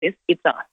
this, it's us.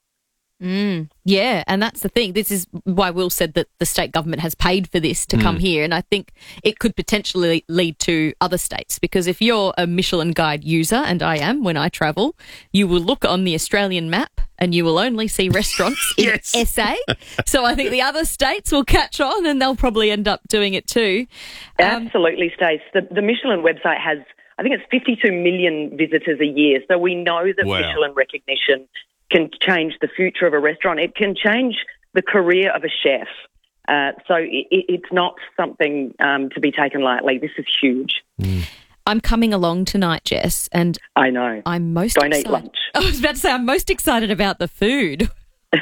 Yeah, and that's the thing. This is why Will said that the state government has paid for this to come here, and I think it could potentially lead to other states, because if you're a Michelin Guide user, and I am when I travel, you will look on the Australian map and you will only see restaurants in SA. So I think the other states will catch on and they'll probably end up doing it too. Absolutely, Stace. The Michelin website has, I think it's 52 million visitors a year, so we know that Michelin recognition can change the future of a restaurant. It can change the career of a chef. So it's not something to be taken lightly. This is huge. I'm coming along tonight, Jess, and I know. I'm most Go and excited. eat lunch. I was about to say I'm most excited about the food. Is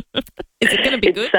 it going to be good?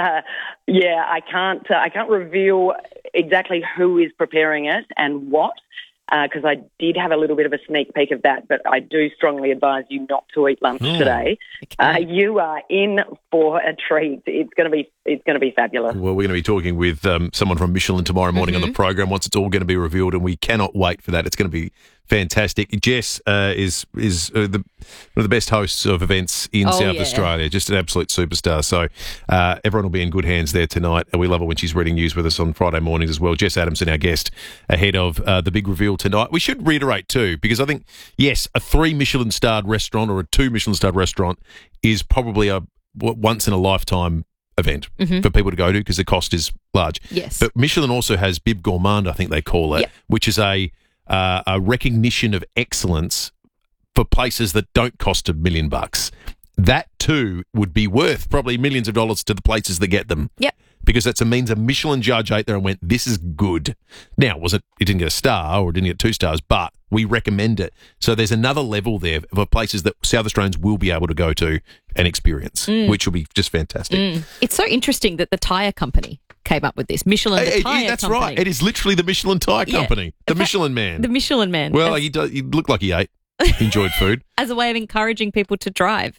I can't reveal exactly who is preparing it and what, because I did have a little bit of a sneak peek of that, but I do strongly advise you not to eat lunch today. Okay. You are in for a treat. It's going to be fabulous. Well, we're going to be talking with someone from Michelin tomorrow morning on the program once it's all going to be revealed, and we cannot wait for that. It's going to be fantastic. Jess is one of the best hosts of events in South Australia, just an absolute superstar. So everyone will be in good hands there tonight. We love it when she's reading news with us on Friday mornings as well. Jess Adamson, our guest, ahead of the big reveal tonight. We should reiterate too, because I think, yes, a 3 Michelin-starred restaurant or a 2 Michelin-starred restaurant is probably a once-in-a-lifetime event for people to go to because the cost is large. Yes. But Michelin also has Bib Gourmand, I think they call it, which is a recognition of excellence for places that don't cost $1 million. That too would be worth probably millions of dollars to the places that get them. Yep. Because that means a Michelin judge ate there and went, this is good. Now, it didn't get a star or it didn't get 2 stars, but we recommend it. So there's another level there for places that South Australians will be able to go to and experience, which will be just fantastic. It's so interesting that the tyre company came up with this. Michelin, the tyre company. That's right. It is literally the Michelin tyre company. The Michelin man. The Michelin man. Well, he looked like he ate, enjoyed food. As a way of encouraging people to drive.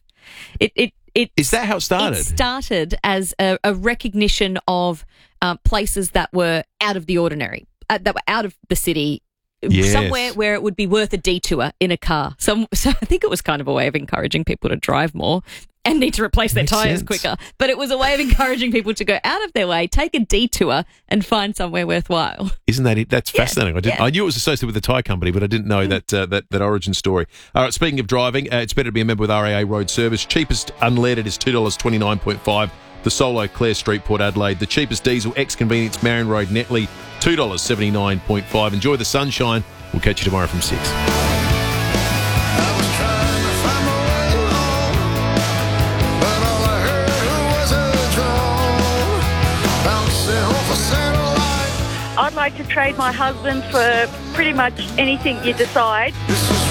Is that how it started? It started as a recognition of places that were out of the ordinary, that were out of the city, somewhere where it would be worth a detour in a car. So I think it was kind of a way of encouraging people to drive more and need to replace their tyres quicker. But it was a way of encouraging people to go out of their way, take a detour and find somewhere worthwhile. Isn't that it? That's fascinating. I knew it was associated with the tyre company, but I didn't know that origin story. All right, speaking of driving, it's better to be a member with RAA Road Service. Cheapest unleaded is $2.29.5. The Solo, Clare Street, Port Adelaide. The cheapest diesel, ex-convenience, Marion Road, Netley, $2.79.5. Enjoy the sunshine. We'll catch you tomorrow from 6. I'd like to trade my husband for pretty much anything you decide.